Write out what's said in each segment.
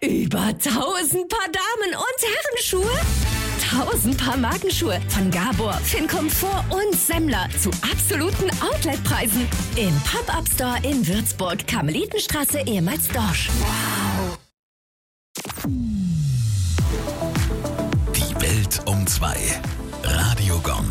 Über 1000 Paar Damen- und Herrenschuhe? 1000 Paar Markenschuhe von Gabor, Fincomfort und Semmler zu absoluten Outletpreisen. Im Pop-Up-Store in Würzburg, Karmelitenstraße, ehemals Dorsch. Wow! Die Welt um 2. Radio Gong.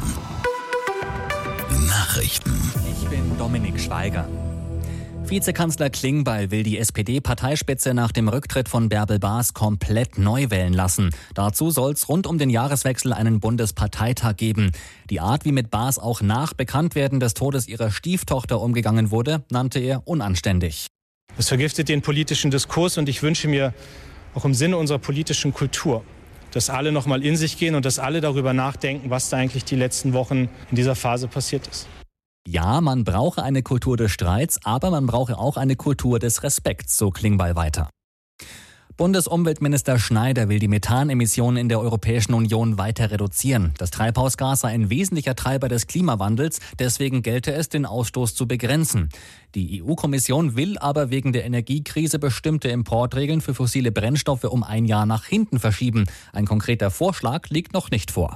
Nachrichten. Ich bin Dominik Schweiger. Vizekanzler Klingbeil will die SPD-Parteispitze nach dem Rücktritt von Bärbel Baas komplett neu wählen lassen. Dazu soll es rund um den Jahreswechsel einen Bundesparteitag geben. Die Art, wie mit Baas auch nach Bekanntwerden des Todes ihrer Stieftochter umgegangen wurde, nannte er unanständig. Es vergiftet den politischen Diskurs und ich wünsche mir auch im Sinne unserer politischen Kultur, dass alle noch mal in sich gehen und dass alle darüber nachdenken, was da eigentlich die letzten Wochen in dieser Phase passiert ist. Ja, man brauche eine Kultur des Streits, aber man brauche auch eine Kultur des Respekts, so Klingbeil weiter. Bundesumweltminister Schneider will die Methanemissionen in der Europäischen Union weiter reduzieren. Das Treibhausgas sei ein wesentlicher Treiber des Klimawandels, deswegen gelte es, den Ausstoß zu begrenzen. Die EU-Kommission will aber wegen der Energiekrise bestimmte Importregeln für fossile Brennstoffe um ein Jahr nach hinten verschieben. Ein konkreter Vorschlag liegt noch nicht vor.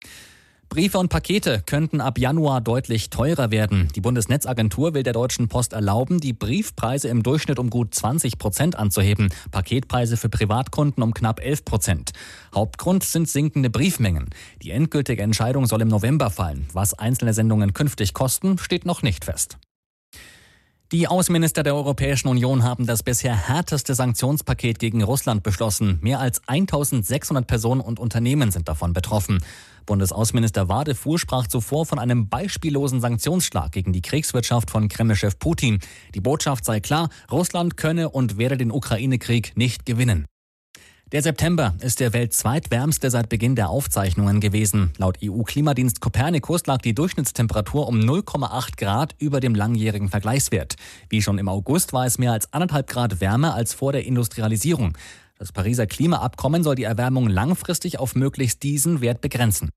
Briefe und Pakete könnten ab Januar deutlich teurer werden. Die Bundesnetzagentur will der Deutschen Post erlauben, die Briefpreise im Durchschnitt um gut 20% anzuheben. Paketpreise für Privatkunden um knapp 11%. Hauptgrund sind sinkende Briefmengen. Die endgültige Entscheidung soll im November fallen. Was einzelne Sendungen künftig kosten, steht noch nicht fest. Die Außenminister der Europäischen Union haben das bisher härteste Sanktionspaket gegen Russland beschlossen. Mehr als 1600 Personen und Unternehmen sind davon betroffen. Bundesaußenminister Wadefuhr sprach zuvor von einem beispiellosen Sanktionsschlag gegen die Kriegswirtschaft von Kreml-Chef Putin. Die Botschaft sei klar, Russland könne und werde den Ukraine-Krieg nicht gewinnen. Der September ist der weltzweitwärmste seit Beginn der Aufzeichnungen gewesen. Laut EU-Klimadienst Copernicus lag die Durchschnittstemperatur um 0,8 Grad über dem langjährigen Vergleichswert. Wie schon im August war es mehr als 1,5 Grad wärmer als vor der Industrialisierung. Das Pariser Klimaabkommen soll die Erwärmung langfristig auf möglichst diesen Wert begrenzen.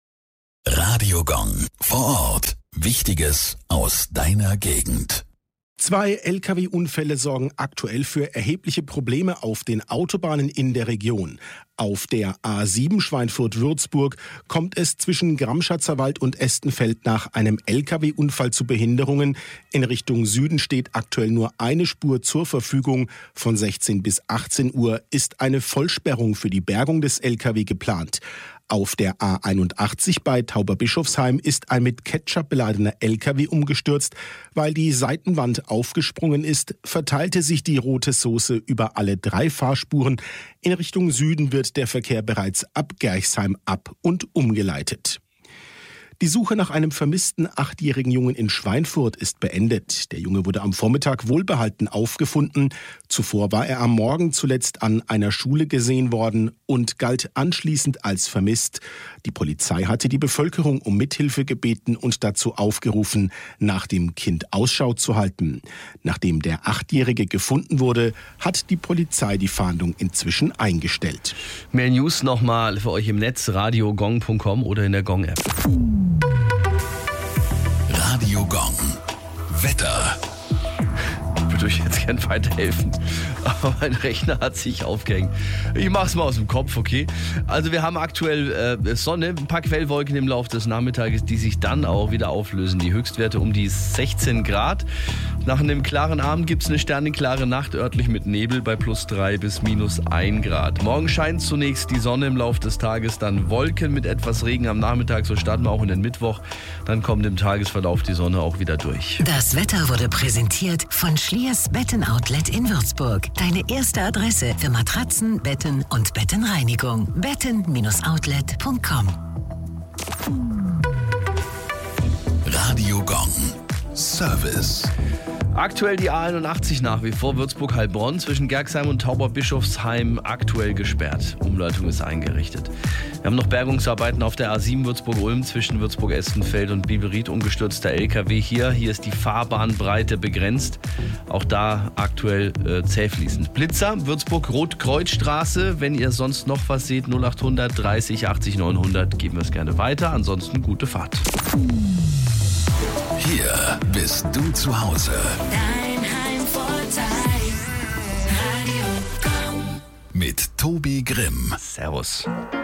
Radio Gong. Vor Ort. Wichtiges aus deiner Gegend. 2 Lkw-Unfälle sorgen aktuell für erhebliche Probleme auf den Autobahnen in der Region. Auf der A7 Schweinfurt-Würzburg kommt es zwischen Gramschatzer Wald und Estenfeld nach einem Lkw-Unfall zu Behinderungen. In Richtung Süden steht aktuell nur eine Spur zur Verfügung. Von 16 bis 18 Uhr ist eine Vollsperrung für die Bergung des Lkw geplant. Auf der A81 bei Tauberbischofsheim ist ein mit Ketchup beladener LKW umgestürzt. Weil die Seitenwand aufgesprungen ist, verteilte sich die rote Soße über alle 3 Fahrspuren. In Richtung Süden wird der Verkehr bereits ab Gerchsheim ab- und umgeleitet. Die Suche nach einem vermissten 8-jährigen Jungen in Schweinfurt ist beendet. Der Junge wurde am Vormittag wohlbehalten aufgefunden. Zuvor war er am Morgen zuletzt an einer Schule gesehen worden und galt anschließend als vermisst. Die Polizei hatte die Bevölkerung um Mithilfe gebeten und dazu aufgerufen, nach dem Kind Ausschau zu halten. Nachdem der 8-Jährige gefunden wurde, hat die Polizei die Fahndung inzwischen eingestellt. Mehr News nochmal für euch im Netz, radiogong.com oder in der Gong-App. Radio Gong. Wetter. Ich würde euch jetzt gern weiterhelfen, aber mein Rechner hat sich aufgehängt. Ich mach's mal aus dem Kopf, okay? Also wir haben aktuell Sonne, ein paar Quellwolken im Laufe des Nachmittages, die sich dann auch wieder auflösen. Die Höchstwerte um die 16 Grad. Nach einem klaren Abend gibt's eine sternenklare Nacht, örtlich mit Nebel bei +3 bis -1 Grad. Morgen scheint zunächst die Sonne im Laufe des Tages, dann Wolken mit etwas Regen am Nachmittag, so starten wir auch in den Mittwoch. Dann kommt im Tagesverlauf die Sonne auch wieder durch. Das Wetter wurde präsentiert von Schliers Betten-Outlet in Würzburg. Deine erste Adresse für Matratzen, Betten und Bettenreinigung. betten-outlet.com. Radio Gong. Service. Aktuell die A81 nach wie vor, Würzburg-Heilbronn, zwischen Gerxheim und Tauberbischofsheim aktuell gesperrt. Umleitung ist eingerichtet. Wir haben noch Bergungsarbeiten auf der A7 Würzburg-Ulm zwischen Würzburg-Estenfeld und Biberried, umgestürzter LKW hier. Hier ist die Fahrbahnbreite begrenzt. Auch da aktuell zähfließend. Blitzer, Würzburg-Rotkreuzstraße. Wenn ihr sonst noch was seht, 0800 30 80 900, geben wir es gerne weiter. Ansonsten gute Fahrt. Hier bist du zu Hause. Dein Heimvorteil. Radio Gong. mit Tobi Grimm. Servus.